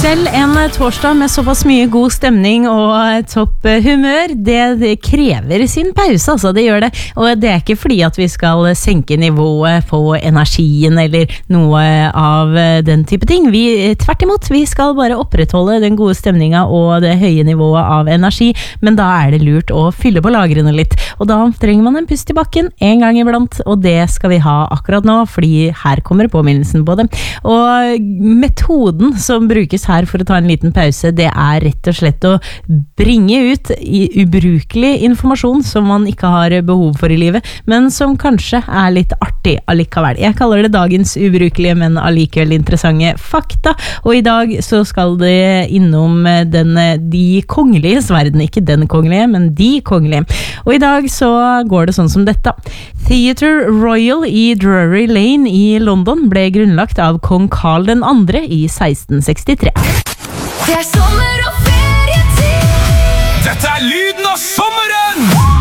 Selv en torsdag med såpass mye god stemning og topp humør, det krever sin pause, altså det gjør det. Og det er ikke fordi at vi skal senke nivået på energien eller noe av den type ting. Tvert imot, vi skal bare opprettholde den gode stemninga og det høye nivået av energi, men da er det lurt å fylle på lagrene litt. Og da trenger man en pust i bakken en gang iblant, og det skal vi ha akkurat nå, fordi her kommer påminnelsen på det. Og metoden som brukes her for å ta en liten pause, det er rett og slett å bringe ut ubrukelig informasjon som man ikke har behov for i livet, men som kanskje er litt artig allikevel. Jeg kaller det dagens ubrukelige, men allikevel interessante fakta, og i dag så skal det innom de kongelige verden, ikke den kongelige, men de kongelige. Og i dag så går det sånn som dette. Theatre Royal i Drury Lane i London ble grunnlagt av kong Karl den andre i 1663. Det er sommer og ferietid. Dette er lyden av sommer!